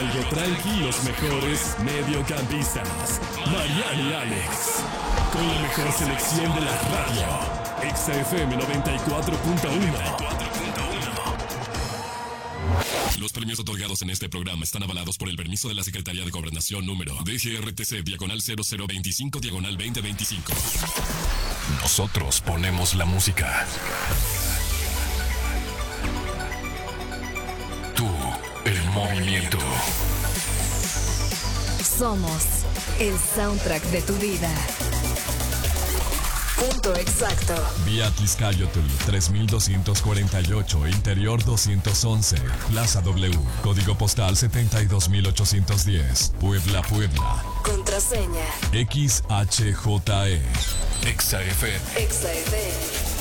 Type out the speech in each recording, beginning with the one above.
Algo tranqui, los mejores mediocampistas. Marian y Alex. Con la mejor selección de la radio. Exa FM 94.1. Los premios otorgados en este programa están avalados por el permiso de la Secretaría de Gobernación número DGRTC/0025/2025. Nosotros ponemos la música. Tú, el movimiento. Somos el soundtrack de tu vida. Punto exacto. Vía Tliscayotl 3248, Interior 211, Plaza W, Código Postal 72810, Puebla, Puebla. Contraseña XHJE. Exa FM. Exa FM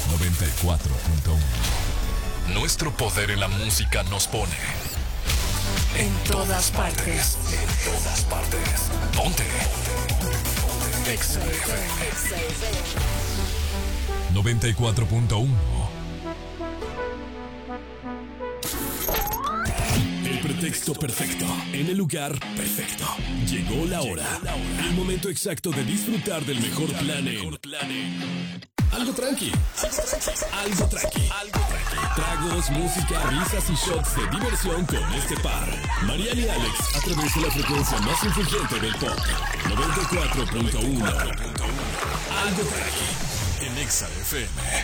94.1. Nuestro poder en la música nos pone en todas partes. En todas partes. Ponte. Exa FM. Exa FM 94.1. El pretexto perfecto, en el lugar perfecto. Llegó la hora. El momento exacto de disfrutar del mejor plan en algo tranqui. Algo tranqui. Tragos, música, risas y shots de diversión con este par. Marian y Alex a través de la frecuencia más influyente del pop. 94.1. Algo tranqui. En Exa FM.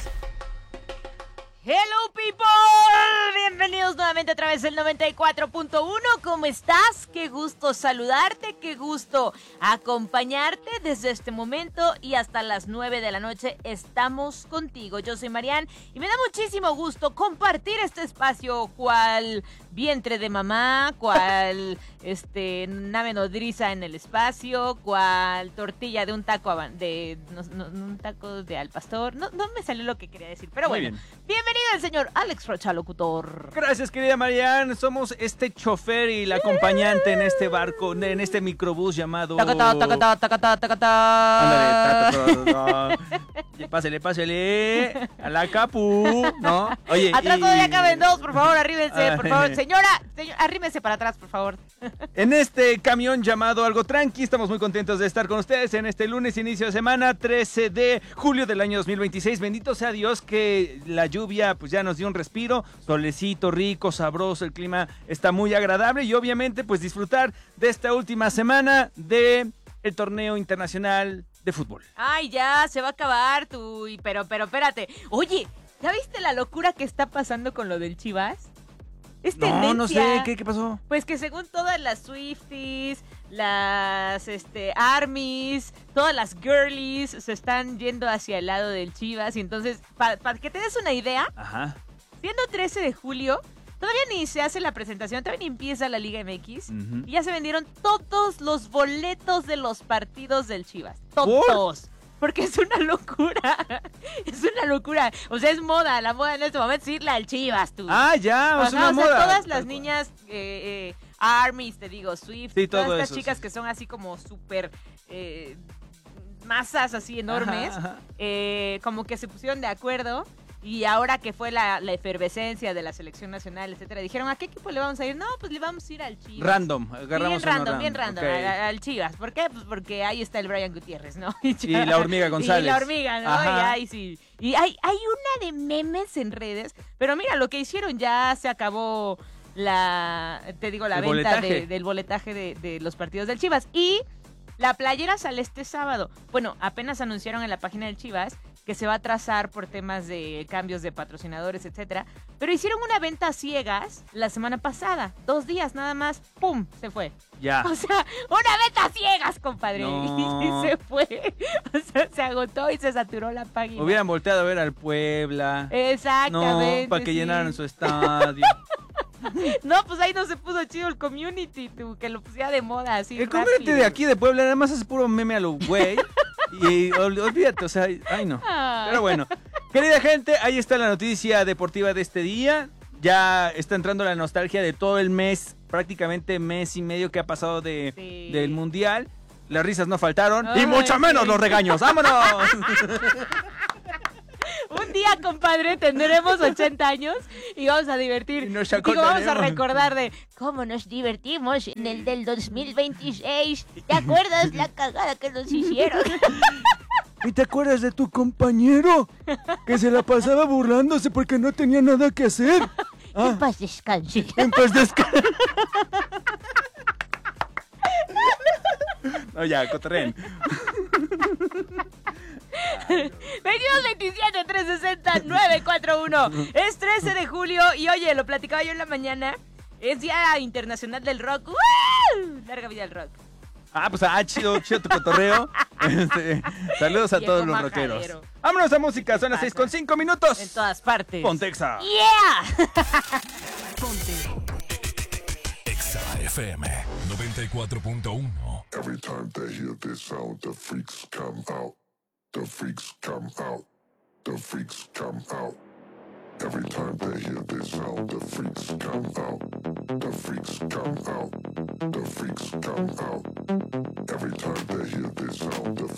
Hello people, bienvenidos nuevamente a través del 94.1. ¿Cómo estás? Qué gusto saludarte, qué gusto acompañarte desde este momento y hasta las 9 de la noche estamos contigo. Yo soy Marian y me da muchísimo gusto compartir este espacio cual vientre de mamá, cual nave nodriza en el espacio, cual tortilla de un taco un taco de al pastor. No me salió lo que quería decir, pero muy bueno. Bien. Bienvenido el señor Alex Rocha, locutor. Gracias, querida Marian. Somos este chofer y la acompañante en este barco, en este microbús llamado... Tacatá, tacatá, tacatá, tacatá. Ándale, pásele a la capu, ¿no? Oye, atrás todavía caben dos, por favor, arrímense, por favor. Señora, arrímese para atrás, por favor. En este camión llamado Algo Tranqui, estamos muy contentos de estar con ustedes en este lunes, inicio de semana, 13 de julio del año 2026. Bendito sea Dios que la lluvia pues ya nos dio un respiro, solecito rico, sabroso, el clima está muy agradable y obviamente pues disfrutar de esta última semana de el torneo internacional de fútbol. Ay, ya, se va a acabar pero espérate. Oye, ¿ya viste la locura que está pasando con lo del Chivas? Es tendencia. No sé, ¿qué pasó? Pues que según todas las Swifties, las Armies, todas las girlies se están yendo hacia el lado del Chivas. Y entonces, para que te des una idea, Ajá. siendo 13 de julio, todavía ni se hace la presentación, todavía ni empieza la Liga MX. Y ya se vendieron todos los boletos de los partidos del Chivas. Todos. Porque es una locura. Es una locura. O sea, es moda. La moda en este momento es irle al Chivas, tú. Ah, ya, es una moda. Todas las niñas Armies, te digo, Swift, sí, todas estas eso, chicas sí. que son así como súper masas así enormes, ajá. Como que se pusieron de acuerdo. Y ahora que fue la efervescencia de la selección nacional, etcétera, dijeron, ¿a qué equipo le vamos a ir? No, pues le vamos a ir al Chivas. Random, agarramos bien random, okay. Al Chivas. ¿Por qué? Pues porque ahí está el Brian Gutiérrez, ¿no? Y la hormiga González. Y la hormiga, ¿no? Ajá. Y ahí sí. Y hay una de memes en redes, pero mira, lo que hicieron ya se acabó la venta del boletaje de los partidos del Chivas. Y la playera sale este sábado. Bueno, apenas anunciaron en la página del Chivas que se va a trazar por temas de cambios de patrocinadores, etcétera. Pero hicieron una venta a ciegas la semana pasada. 2 días nada más, ¡pum! Se fue. Ya. O sea, una venta a ciegas, compadre. No. Y se fue. O sea, se agotó y se saturó la página. Hubieran volteado a ver al Puebla. Exactamente. No, para que llenaran su estadio. No, pues ahí no se puso chido el community, tú, que lo pusiera de moda así. El community de aquí de Puebla, además es puro meme a lo güey. Y olvídate, o sea, ay no. Pero bueno, querida gente, ahí está la noticia deportiva de este día. Ya está entrando la nostalgia de todo el mes, prácticamente mes y medio que ha pasado del Mundial. Las risas no faltaron. Ay, y mucho menos los regaños. ¡Vámonos! Un día, compadre, tendremos 80 años y vamos a divertir. Y nos Digo, vamos a acordaremos. recordar de cómo nos divertimos en el del 2026. ¿Te acuerdas la cagada que nos hicieron? ¿Y te acuerdas de tu compañero? Que se la pasaba burlándose porque no tenía nada que hacer. En paz descanse. En paz descanse. No, ya, cotorren. 22-27-360-941. Es 13 de julio y oye, lo platicaba yo en la mañana. Es Día Internacional del Rock. ¡Woo! Larga vida al rock. Pues chido tu cotorreo. Saludos a Viejo todos los majadero. rockeros. Vámonos a música, son las 6:05 minutos. En todas partes. Pontexa. ¡Yeah! Exa FM 94.1. Every time they hear this sound, the freaks come out. The freaks come out. The freaks come out. Every time they hear this sound, the freaks come out. The freaks come out. The freaks come out. Every time they hear this sound, the